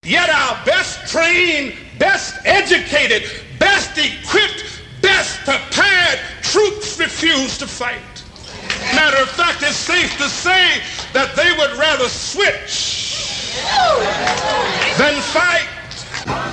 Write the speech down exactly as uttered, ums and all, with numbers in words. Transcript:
Yet our best trained, best educated, best equipped, best prepared troops refuse to fight. Matter of fact, it's safe to say that they would rather switch than fight.